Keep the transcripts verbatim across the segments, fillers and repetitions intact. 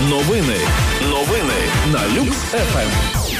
Новини. Новини на Люкс еф ем.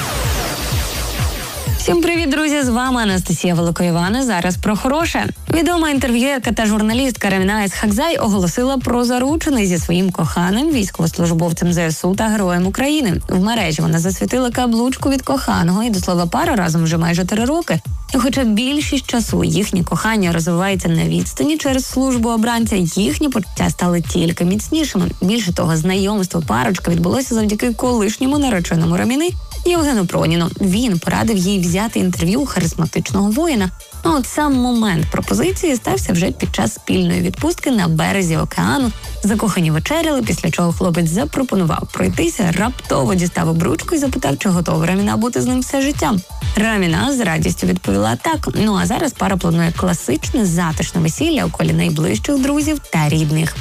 Всім привіт, друзі! З вами Анастасія Великоївана. Зараз про хороше. Відома інтерв'юерка та журналістка Раміна Есхакзай оголосила про заручини зі своїм коханим, військовослужбовцем зе ес у та героєм України. В мережі вона засвітила каблучку від коханого, і до слова, пара разом вже майже три роки. І хоча більшість часу їхнє кохання розвивається на відстані через службу обранця, їхні почуття стали тільки міцнішими. Більше того, знайомство парочка відбулося завдяки колишньому нареченому Раміни Євгену Проніну. Він порадив їй взяти інтерв'ю у харизматичного воїна. А от сам момент пропозиції стався вже під час спільної відпустки на березі океану. Закохані вечеряли, після чого хлопець запропонував пройтися, раптово дістав обручку і запитав, чи готова Раміна бути з ним все життя. Раміна з радістю відповіла так. Ну а зараз пара планує класичне затишне весілля у колі найближчих друзів та рідних.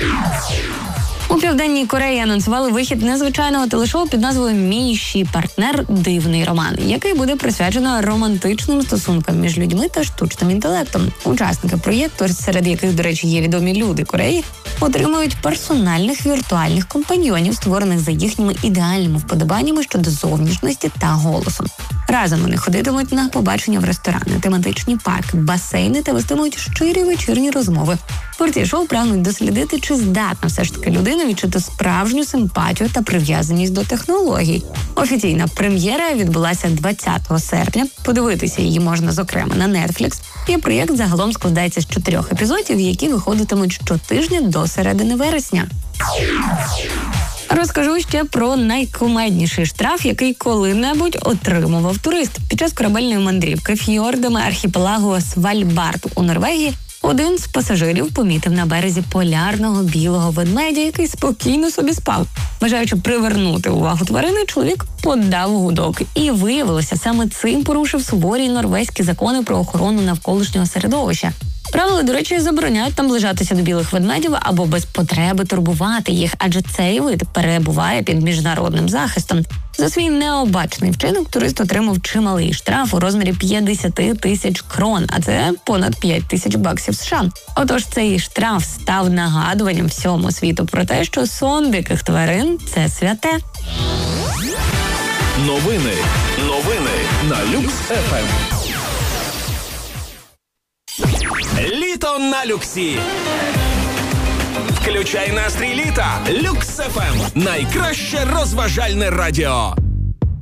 У Південній Кореї анонсували вихід незвичайного телешоу під назвою «Мій щі партнер. Дивний роман», який буде присвячено романтичним стосункам між людьми та штучним інтелектом. Учасники проєкту, серед яких, до речі, є відомі люди Кореї, отримують персональних віртуальних компаньйонів, створених за їхніми ідеальними вподобаннями щодо зовнішності та голосу. Разом вони ходитимуть на побачення в ресторани, тематичні парки, басейни та вестимуть щирі вечірні розмови. Творці шоу прагнуть дослідити, чи здатна все ж таки людина відчути справжню симпатію та прив'язаність до технологій. Офіційна прем'єра відбулася двадцятого серпня. Подивитися її можна, зокрема, на Netflix. І проєкт загалом складається з чотирьох епізодів, які виходитимуть щотижня до середини вересня. Розкажу ще про найкумедніший штраф, який коли-небудь отримував турист. Під час корабельної мандрівки фьордами архіпелагу Свальбард у Норвегії один з пасажирів помітив на березі полярного білого ведмедя, який спокійно собі спав. Бажаючи привернути увагу тварини, чоловік подав гудок. І виявилося, саме цим порушив суворі норвезькі закони про охорону навколишнього середовища. Правила, до речі, забороняють наближатися до білих ведмедів або без потреби турбувати їх, адже цей вид перебуває під міжнародним захистом. За свій необачний вчинок турист отримав чималий штраф у розмірі п'ятдесят тисяч крон, а це понад п'ять тисяч баксів США. Отож, цей штраф став нагадуванням всьому світу про те, що сон диких тварин – це святе. Новини. Новини на Люкс еф ем. Літо на Люксі. Включай настрій літа. Люкс еф ем. Найкраще розважальне радіо.